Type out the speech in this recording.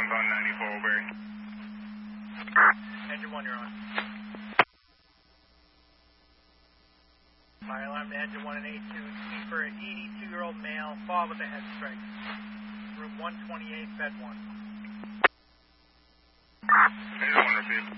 on 94 Oberry. Engine 1, you're on. Fire alarm to engine 1 and A2. Key for an 82-year-old male, fall with a head strike. Room 128, bed 1. Engine 1 received.